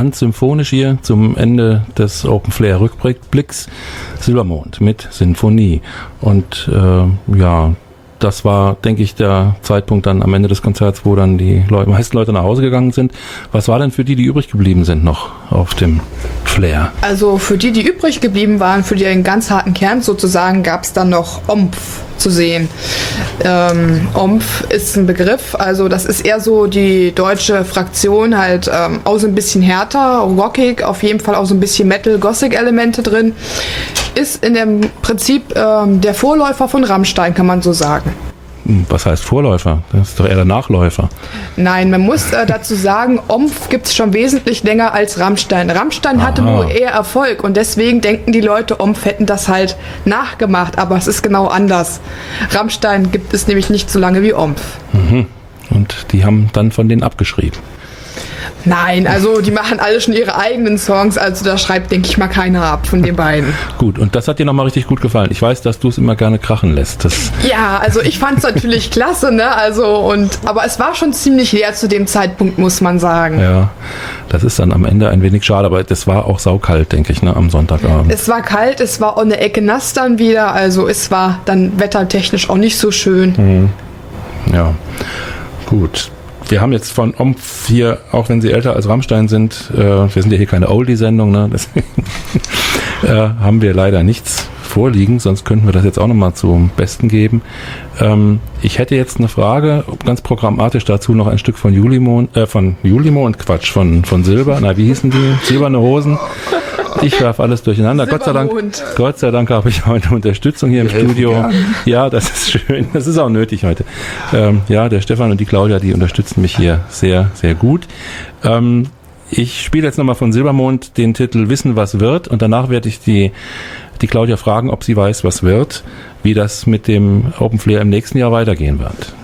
ganz symphonisch hier zum Ende des Open Flair Rückblicks. Silbermond mit Sinfonie. Und das war, denke ich, der Zeitpunkt dann am Ende des Konzerts, wo dann die meisten Leute nach Hause gegangen sind. Was war denn für die übrig geblieben sind noch auf dem Flair? Also für die übrig geblieben waren, für den ganz harten Kern sozusagen, gab es dann noch OMF zu sehen. OMF ist ein Begriff, also das ist eher so die deutsche Fraktion, halt auch so ein bisschen härter, rockig, auf jeden Fall auch so ein bisschen Metal-Gothic-Elemente drin. Ist in dem Prinzip der Vorläufer von Rammstein, kann man so sagen. Was heißt Vorläufer? Das ist doch eher der Nachläufer. Nein, man muss dazu sagen, OMF gibt es schon wesentlich länger als Rammstein. Rammstein hatte nur eher Erfolg und deswegen denken die Leute, OMF hätten das halt nachgemacht, aber es ist genau anders. Rammstein gibt es nämlich nicht so lange wie OMF. Mhm. Und die haben dann von denen abgeschrieben. Nein, also die machen alle schon ihre eigenen Songs, also da schreibt, denke ich mal, keiner ab von den beiden. Gut, und das hat dir nochmal richtig gut gefallen. Ich weiß, dass du es immer gerne krachen lässt. Ja, also ich fand es natürlich klasse, ne? Aber es war schon ziemlich leer zu dem Zeitpunkt, muss man sagen. Ja, das ist dann am Ende ein wenig schade, aber das war auch saukalt, denke ich, ne, am Sonntagabend. Es war kalt, es war auch eine Ecke nass dann wieder, also es war dann wettertechnisch auch nicht so schön. Mhm. Ja, gut. Wir haben jetzt von OMF hier, auch wenn sie älter als Rammstein sind, wir sind ja hier keine Oldie-Sendung, ne? Deswegen haben wir leider nichts vorliegen, sonst könnten wir das jetzt auch nochmal zum Besten geben. Ich hätte jetzt eine Frage, ganz programmatisch dazu noch ein Stück von von Silber, wie hießen die? Silberne Hosen. Ich werfe alles durcheinander. Gott sei Dank habe ich heute Unterstützung hier im Studio. Ja, das ist schön. Das ist auch nötig heute. Der Stefan und die Claudia, die unterstützen mich hier sehr, sehr gut. Ich spiele jetzt nochmal von Silbermond den Titel Wissen, was wird, und danach werde ich die Claudia fragen, ob sie weiß, was wird, wie das mit dem Open Flair im nächsten Jahr weitergehen wird.